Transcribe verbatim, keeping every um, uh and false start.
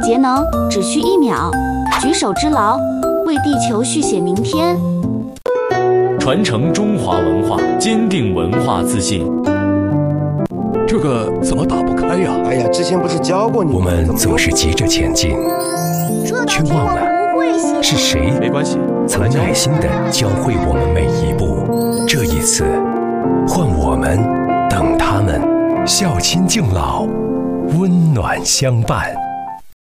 节能只需一秒，举手之劳，为地球续写明天。 传承中华文化，坚定文化自信。 这个怎么打不开呀？ 哎呀，之前不是教过你？ 我们总是急着前进，却忘了是谁曾耐心地教会我们每一步。这一次，换我们等他们，孝亲敬老，温暖相伴。